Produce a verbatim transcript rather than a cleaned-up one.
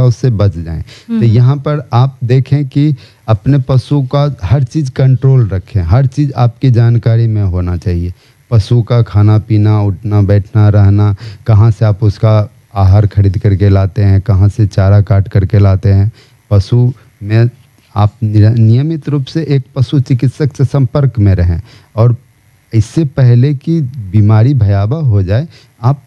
है उससे बच जाएं। तो यहाँ पर आप देखें कि अपने पशु का हर चीज़ कंट्रोल रखें, हर चीज़ आपकी जानकारी में होना चाहिए। पशु का खाना पीना, उठना बैठना रहना, कहाँ से आप उसका आहार खरीद करके लाते हैं, कहाँ से चारा काट करके लाते हैं। पशु में आप नियमित रूप से एक पशु चिकित्सक से संपर्क में रहें और इससे पहले कि बीमारी भयावह हो जाए आप